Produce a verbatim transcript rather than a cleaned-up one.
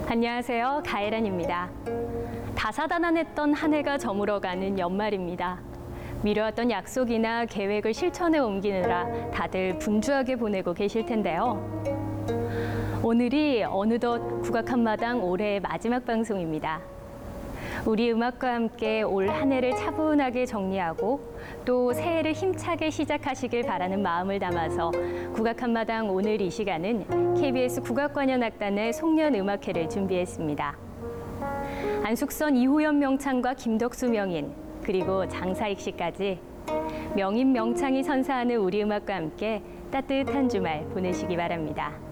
안녕하세요. 가혜란입니다. 다사다난했던 한 해가 저물어가는 연말입니다. 미뤄왔던 약속이나 계획을 실천에 옮기느라 다들 분주하게 보내고 계실 텐데요. 오늘이 어느덧 국악 한마당 올해의 마지막 방송입니다. 우리 음악과 함께 올 한 해를 차분하게 정리하고 또 새해를 힘차게 시작하시길 바라는 마음을 담아서 국악 한마당 오늘 이 시간은 케이비에스 국악관현악단의 송년음악회를 준비했습니다. 안숙선 이호연 명창과 김덕수 명인 그리고 장사익 씨까지 명인 명창이 선사하는 우리 음악과 함께 따뜻한 주말 보내시기 바랍니다.